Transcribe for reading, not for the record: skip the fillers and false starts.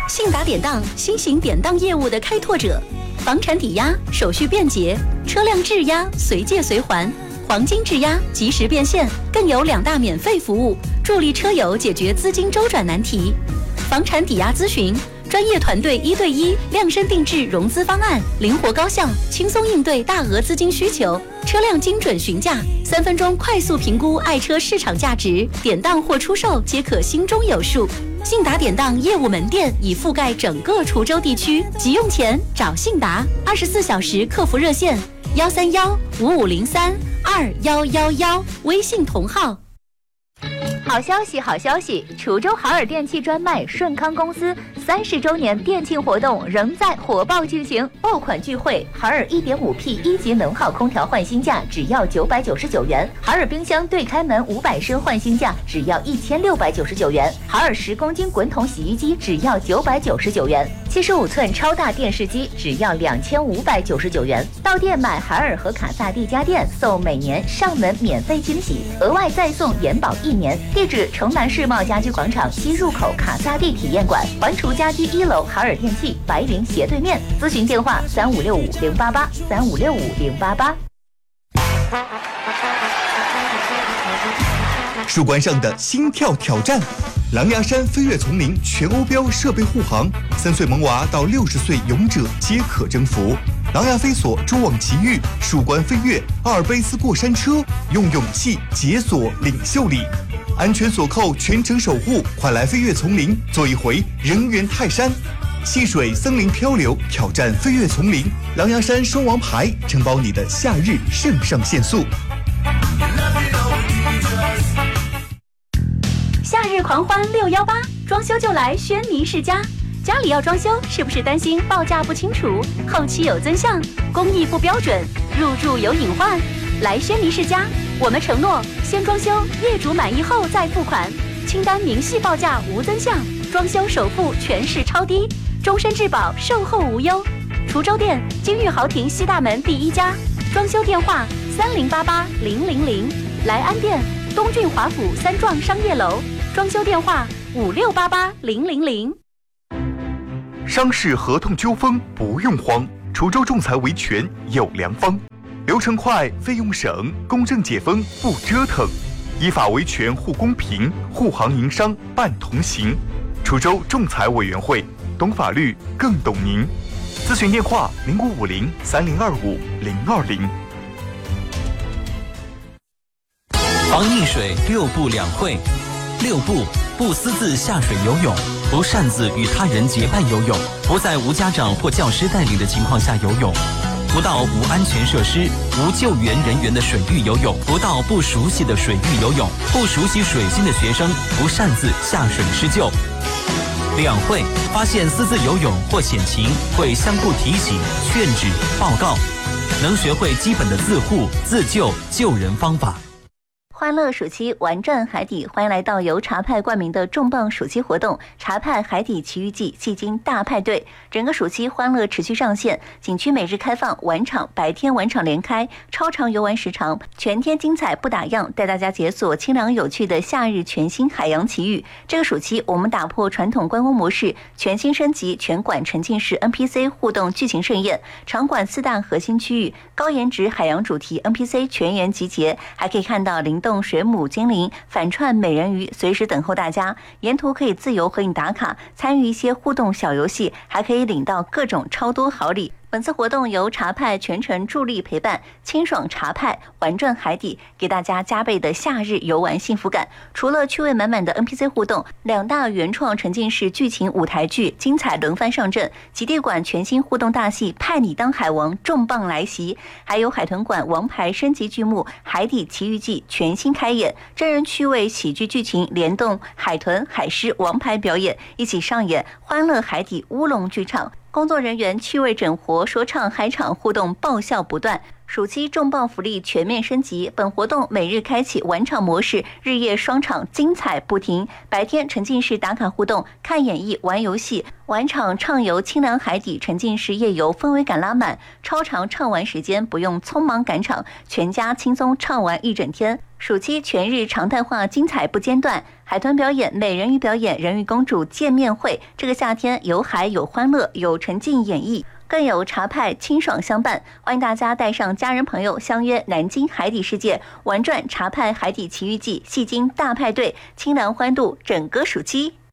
信达典当，新型典当业务的开拓者，房产抵押手续便捷，车辆质押随借随还，黄金质押及时变现，更有2大免费服务，助力车友解决资金周转难题。房产抵押咨询，专业团队1对1量身定制融资方案，灵活高效，轻松应对大额资金需求。车辆精准询价，3分钟快速评估爱车市场价值，典当或出售皆可心中有数。信达典当业务门店已覆盖整个滁州地区，急用钱找信达，24小时客服热线131-5503-2111，微信同号。 好消息，好消息！滁州海尔电器专卖顺康公司30周年店庆活动仍在火爆进行，爆款聚会，海尔 1.5P 1级能耗空调换新价只要999元，海尔冰箱对开门500升换新价只要1699元，海尔10公斤滚筒洗衣机只要999元，75寸超大电视机只要2599元。到店买海尔和卡萨帝家电，送每年上门免费惊喜，额外再送延保1年。地址：城南世贸家居广场西入口卡萨帝体验馆，环厨家居1楼海尔电器白云斜对面。咨询电话3565-088，3565-088。 树冠上的心跳挑战，狼牙山飞跃丛林全欧标设备护航，3岁萌娃到60岁勇者皆可征服。狼牙飞索蛛网奇遇，树冠飞跃，阿尔卑斯过山车，用勇气解锁领袖力。安全锁扣，全程守护，快来飞跃丛林，做一回人猿泰山。戏水森林漂流，挑战飞跃丛林，狼牙山双王牌，承包你的夏日肾上腺素。 夏日狂欢618，装修就来轩尼世家。家里要装修，是不是担心报价不清楚，后期有增项，工艺不标准，入住有隐患？来轩尼世家，我们承诺先装修，业主满意后再付款，清单明细报价无增项，装修首付全是超低，终身质保，售后无忧。滁州店金玉豪庭西大门第1家，装修电话3088-000，来安店东郡华府3幢商业楼，装修电话5688-000。 商事合同纠纷不用慌，滁州仲裁维权有良方，流程快，费用省，公正解封不折腾，依法维权护公平，护行营商办同行。滁州仲裁委员会，懂法律更懂您。咨询电话0550-3025-020。 防溺水6不2会：6不：不私自下水游泳，不擅自与他人结伴游泳，不在无家长或教师带领的情况下游泳，不到无安全设施、无救援人员的水域游泳，不到不熟悉的水域游泳，不熟悉水性的学生不擅自下水施救。2会：发现私自游泳或险情，会相互提醒、劝止、报告，能学会基本的自护、自救、救人方法。 欢乐暑期玩转海底，欢迎来到由茶派冠名的重磅暑期活动——茶派海底奇遇记迄今大派对。整个暑期欢乐持续上线，景区每日开放玩场，白天玩场连开，超长游玩时长，全天精彩不打烊，带大家解锁清凉有趣的夏日全新海洋奇遇。这个暑期，我们打破传统观光模式，全新升级全馆沉浸式 NPC 互动剧情盛宴，场馆4大核心区域，高颜值海洋主题 NPC 全员集结，还可以看到灵动水母精灵、反串美人鱼随时等候大家，沿途可以自由合影打卡，参与一些互动小游戏，还可以领到各种超多好礼。本次活动由茶派全程助力陪伴，清爽茶派玩转海底，给大家加倍的夏日游玩幸福感。除了趣味满满的 NPC 互动，2大原创沉浸式剧情舞台剧精彩轮番上阵，极地馆全新互动大戏派你当海王重磅来袭，还有海豚馆王牌升级剧目海底奇遇记全新开演，真人趣味喜剧剧情联动海豚海狮王牌表演，一起上演欢乐海底乌龙剧场。工作人员趣味整活说唱嗨场互动爆笑不断， 暑期重磅福利全面升级，本活动每日开启晚场模式，日夜双场精彩不停。白天沉浸式打卡互动，看演艺、玩游戏；晚场畅游清凉海底，沉浸式夜游，氛围感拉满。超长畅玩时间，不用匆忙赶场，全家轻松畅玩一整天。暑期全日常态化，精彩不间断。海豚表演、美人鱼表演、人鱼公主见面会。这个夏天有海有欢乐，有沉浸演绎，更有茶派清爽相伴。欢迎大家带上家人朋友相约南京海底世界，玩转茶派海底奇遇记，戏精大派对，清凉欢度整个暑期。